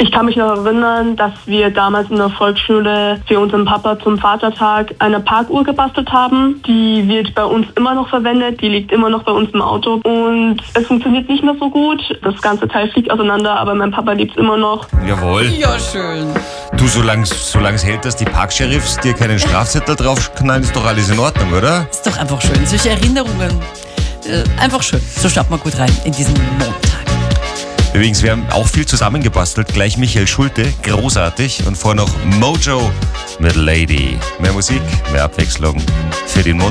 Ich kann mich noch erinnern, dass wir damals in der Volksschule für unseren Papa zum Vatertag eine Parkuhr gebastelt haben. Die wird bei uns immer noch verwendet, die liegt immer noch bei uns im Auto und es funktioniert nicht mehr so gut. Das ganze Teil fliegt auseinander, aber mein Papa liebt es immer noch. Jawohl. Ja, schön. Du, solange es hält, dass die Parksheriffs dir keinen Strafzettel draufknallen, ist doch alles in Ordnung, oder? Ist doch einfach schön. Solche Erinnerungen. Einfach schön. So starten wir gut rein in diesen Montag. Übrigens, wir haben auch viel zusammengebastelt. Gleich Michael Schulte, großartig. Und vorher noch Mojo mit Lady. Mehr Musik, mehr Abwechslung für den Montag.